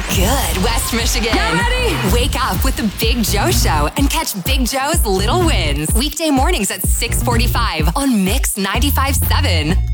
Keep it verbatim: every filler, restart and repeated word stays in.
good, West Michigan. Get ready. Wake up with the Big Joe Show and catch Big Joe's Little Wins. Weekday mornings at six forty-five on Mix ninety-five point seven.